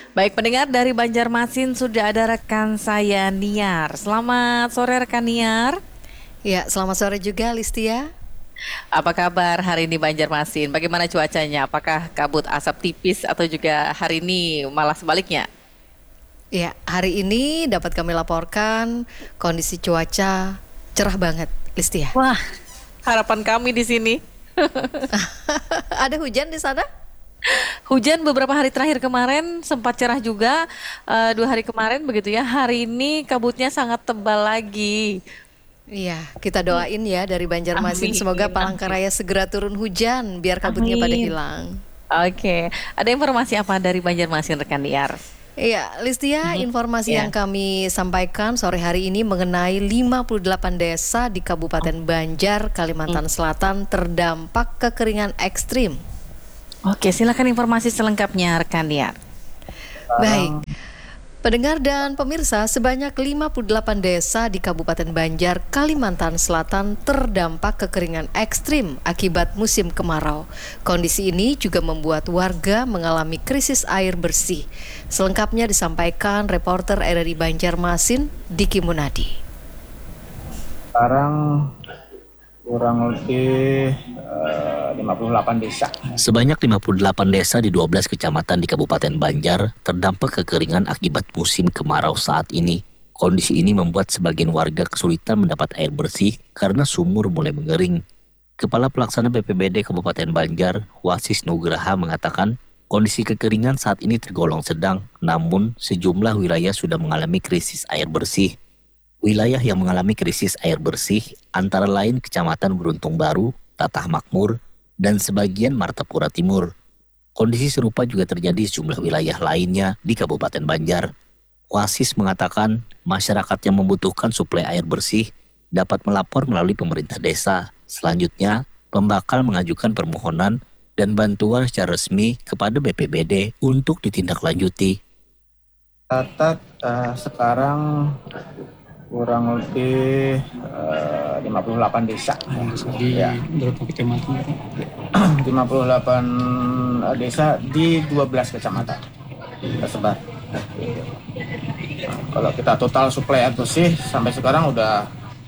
Baik pendengar dari Banjarmasin sudah ada rekan saya Niar. Selamat sore rekan Niar. Ya, selamat sore juga Listia. Apa kabar hari ini Banjarmasin? Bagaimana cuacanya? Apakah kabut asap tipis atau juga hari ini malah sebaliknya? Ya, hari ini dapat kami laporkan kondisi cuaca cerah banget, Listia. Wah, harapan kami di sini. Ada hujan di sana? Hujan beberapa hari terakhir kemarin sempat cerah juga, 2 hari kemarin begitu ya. Hari ini kabutnya sangat tebal lagi. Iya, kita doain ya dari Banjarmasin Amin, semoga amin, Palangkaraya segera turun hujan biar kabutnya pada amin. hilang. Oke, ada informasi apa dari Banjarmasin rekan Niar? Iya, Listia, Mhm. informasi yang Ya. kami sampaikan sore hari ini mengenai 58 desa di Kabupaten Banjar, Kalimantan Selatan terdampak kekeringan ekstrim. Oke, silakan informasi selengkapnya rekan Niar. Baik, pendengar dan pemirsa, sebanyak 58 desa di Kabupaten Banjar, Kalimantan Selatan terdampak kekeringan ekstrim akibat musim kemarau. Kondisi ini juga membuat warga mengalami krisis air bersih. Selengkapnya disampaikan reporter RRI Banjarmasin, Diki Munadi. Sekarang kurang lebih 58 desa. Sebanyak 58 desa di 12 kecamatan di Kabupaten Banjar terdampak kekeringan akibat musim kemarau saat ini. Kondisi ini membuat sebagian warga kesulitan mendapat air bersih karena sumur mulai mengering. Kepala Pelaksana BPBD Kabupaten Banjar, Wasis Nugraha mengatakan, kondisi kekeringan saat ini tergolong sedang, namun sejumlah wilayah sudah mengalami krisis air bersih. Wilayah yang mengalami krisis air bersih antara lain Kecamatan Beruntung Baru, Tatah Makmur, dan sebagian Martapura Timur. Kondisi serupa juga terjadi di sejumlah wilayah lainnya di Kabupaten Banjar. Wasis mengatakan masyarakat yang membutuhkan suplai air bersih dapat melapor melalui pemerintah desa. Selanjutnya, pembakal mengajukan permohonan dan bantuan secara resmi kepada BPBD untuk ditindaklanjuti. Catat sekarang kurang lebih 58 desa. Di Ya. berapa kecamatan? 58 desa di 12 kecamatan tersebar. Nah, kalau kita total suplai air bersih sampai sekarang udah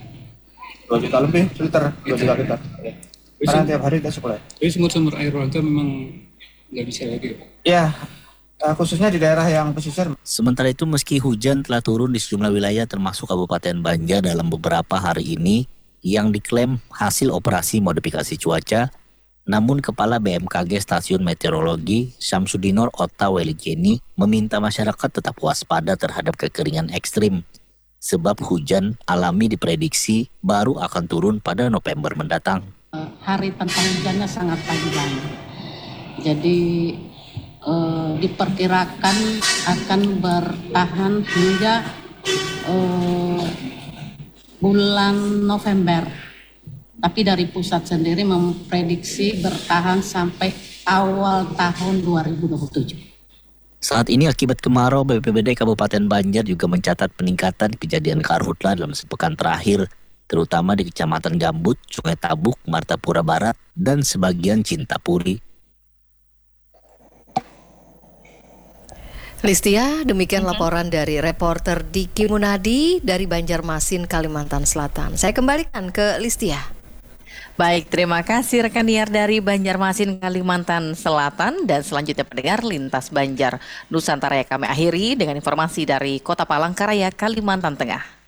2 juta lebih liter, 2 juta liter. Karena tiap hari kita suplai. Jadi sumber-sumber air warga memang nggak bisa lagi, Pak. Ya, khususnya di daerah yang pesisir. Sementara itu meski hujan telah turun di sejumlah wilayah termasuk Kabupaten Banjar dalam beberapa hari ini yang diklaim hasil operasi modifikasi cuaca, namun Kepala BMKG Stasiun Meteorologi Syamsudinor Otta Weligeni meminta masyarakat tetap waspada terhadap kekeringan ekstrim sebab hujan alami diprediksi baru akan turun pada November mendatang. Hari tentang hujannya sangat panjang. Jadi diperkirakan akan bertahan hingga bulan November. Tapi dari pusat sendiri memprediksi bertahan sampai awal tahun 2027. Saat ini akibat kemarau, BPBD Kabupaten Banjar juga mencatat peningkatan kejadian karhutla dalam sepekan terakhir, terutama di Kecamatan Gambut, Sungai Tabuk, Martapura Barat, dan sebagian Cintapuri. Listia, demikian laporan dari reporter Diki Munadi dari Banjarmasin, Kalimantan Selatan. Saya kembalikan ke Listia. Baik, terima kasih rekan Niar dari Banjarmasin, Kalimantan Selatan. Dan selanjutnya pendengar Lintas Banjar Nusantara yang kami akhiri dengan informasi dari Kota Palangkaraya, Kalimantan Tengah.